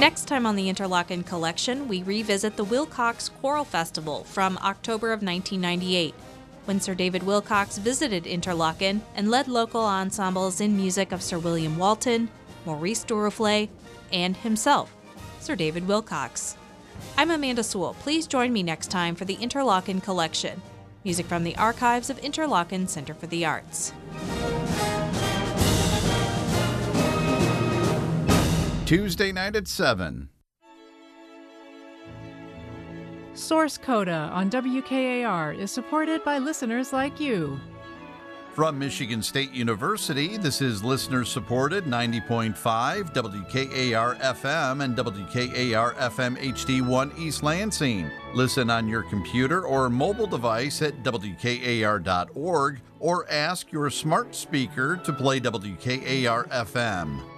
Next time on the Interlochen Collection, we revisit the Wilcox Choral Festival from October of 1998, when Sir David Wilcox visited Interlochen and led local ensembles in music of Sir William Walton, Maurice Duruflé, and himself, Sir David Wilcox. I'm Amanda Sewell. Please join me next time for the Interlochen Collection, music from the archives of Interlochen Center for the Arts. Tuesday night at 7. Source Coda on WKAR is supported by listeners like you. From Michigan State University, this is listener-supported 90.5 WKAR-FM and WKAR-FM HD1 East Lansing. Listen on your computer or mobile device at WKAR.org or ask your smart speaker to play WKAR-FM.